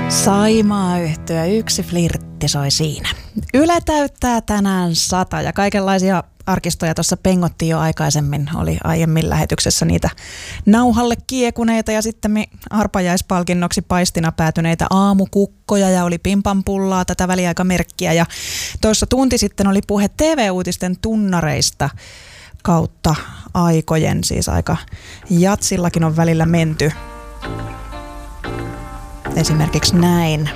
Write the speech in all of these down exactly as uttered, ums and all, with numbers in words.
Saimaa-yhtyö, yksi flirtti soi siinä. Yle täyttää tänään sata ja kaikenlaisia arkistoja tuossa pengottiin jo aikaisemmin. Oli aiemmin lähetyksessä niitä nauhalle kiekuneita ja sitten arpajaispalkinnoksi paistina päätyneitä aamukukkoja ja oli pimpanpullaa, tätä väliaikamerkkiä. Ja toissa tunti sitten oli puhe T V-uutisten tunnareista kautta aikojen, siis aika jatsillakin on välillä menty. Esimerkiksi näin.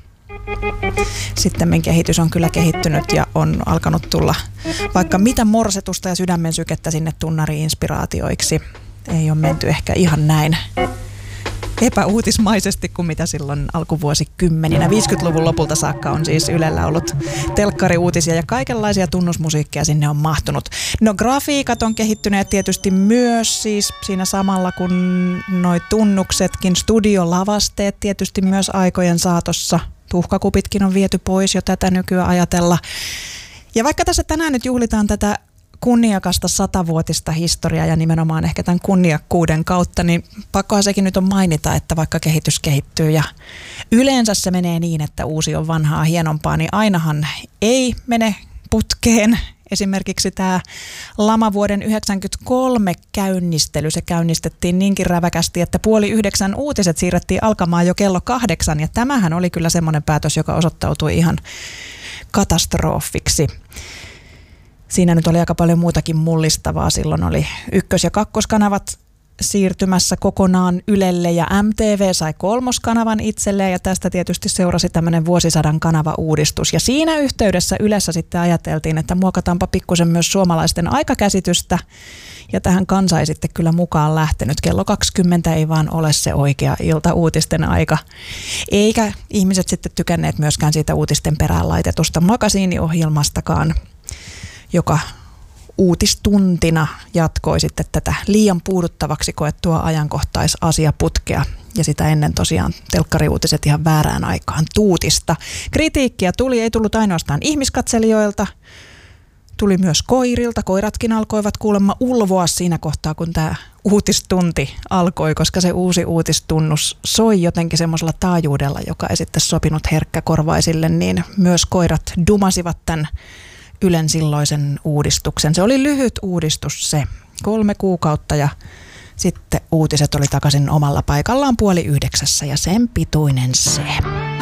Sittemmin kehitys on kyllä kehittynyt ja on alkanut tulla vaikka mitä morsetusta ja sydämen sykettä sinne tunnari-inspiraatioiksi. Ei ole menty ehkä ihan näin epäuutismaisesti kuin mitä silloin alkuvuosikymmeninä. viisikymmentäluvun lopulta saakka on siis Ylellä ollut telkkariuutisia ja kaikenlaisia tunnusmusiikkia sinne on mahtunut. No grafiikat on kehittyneet tietysti myös siis siinä samalla kun noi tunnuksetkin, studiolavasteet tietysti myös aikojen saatossa. Tuhkakupitkin on viety pois jo tätä nykyään ajatella. Ja vaikka tässä tänään nyt juhlitaan tätä kunniakasta satavuotista historiaa ja nimenomaan ehkä tämän kunniakkuuden kautta, niin pakkohan sekin nyt on mainita, että vaikka kehitys kehittyy ja yleensä se menee niin, että uusi on vanhaa hienompaa, niin ainahan ei mene putkeen. Esimerkiksi tämä lamavuoden yhdeksänkymmentäkolme käynnistely, se käynnistettiin niinkin räväkästi, että puoli yhdeksän uutiset siirrettiin alkamaan jo kello kahdeksan ja tämähän oli kyllä semmoinen päätös, joka osoittautui ihan katastrofiksi. Siinä nyt oli aika paljon muutakin mullistavaa. Silloin oli ykkös- ja kakkoskanavat siirtymässä kokonaan Ylelle ja M T V sai kolmoskanavan itselleen ja tästä tietysti seurasi tämmöinen vuosisadan kanava-uudistus. Ja siinä yhteydessä Ylessä sitten ajateltiin, että muokataanpa pikkusen myös suomalaisten aikakäsitystä ja tähän kansa ei sitten kyllä mukaan lähtenyt. Kello kaksikymmentä ei vaan ole se oikea ilta-uutisten aika. Eikä ihmiset sitten tykänneet myöskään siitä uutisten perään laitetusta makasiiniohjelmastakaan, joka uutistuntina jatkoi sitten tätä liian puuduttavaksi koettua ajankohtaisasiaputkea. Ja sitä ennen tosiaan telkkariuutiset ihan väärään aikaan tuutista. Kritiikkiä tuli, ei tullut ainoastaan ihmiskatselijoilta, tuli myös koirilta. Koiratkin alkoivat kuulemma ulvoa siinä kohtaa, kun tämä uutistunti alkoi, koska se uusi uutistunnus soi jotenkin semmoisella taajuudella, joka ei sitten sopinut herkkäkorvaisille, niin myös koirat dumasivat tämän Ylen silloisen uudistuksen. Se oli lyhyt uudistus se, kolme kuukautta ja sitten uutiset oli takaisin omalla paikallaan puoli yhdeksässä ja sen pituinen se.